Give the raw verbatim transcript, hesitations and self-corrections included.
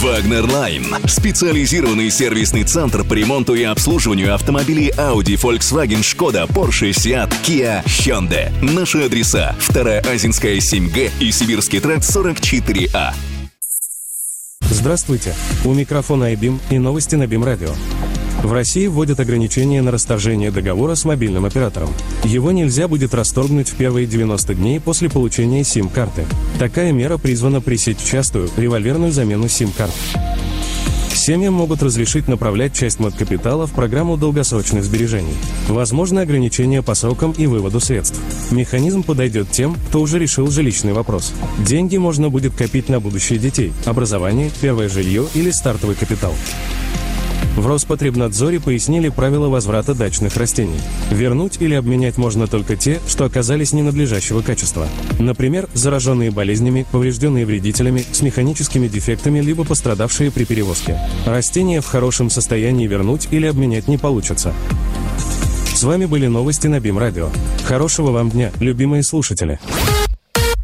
Wagner Line. Специализированный сервисный центр по ремонту и обслуживанию автомобилей Audi, Volkswagen, Skoda, Porsche, Seat, Kia, Hyundai. Наши адреса: вторая Азинская, семь Г и Сибирский тракт, сорок четыре А. Здравствуйте. У микрофона iBeam и новости на BeamRadio. Радио. В России вводят ограничения на расторжение договора с мобильным оператором. Его нельзя будет расторгнуть в первые девяносто дней после получения сим-карты. Такая мера призвана пресечь частую револьверную замену сим-карт. Семьям могут разрешить направлять часть мат-капитала в программу долгосрочных сбережений. Возможны ограничения по срокам и выводу средств. Механизм подойдет тем, кто уже решил жилищный вопрос. Деньги можно будет копить на будущее детей, образование, первое жилье или стартовый капитал. В Роспотребнадзоре пояснили правила возврата дачных растений. Вернуть или обменять можно только те, что оказались ненадлежащего качества. Например, зараженные болезнями, поврежденные вредителями, с механическими дефектами либо пострадавшие при перевозке. Растения в хорошем состоянии вернуть или обменять не получится. С вами были новости на BeamRadio. Хорошего вам дня, любимые слушатели.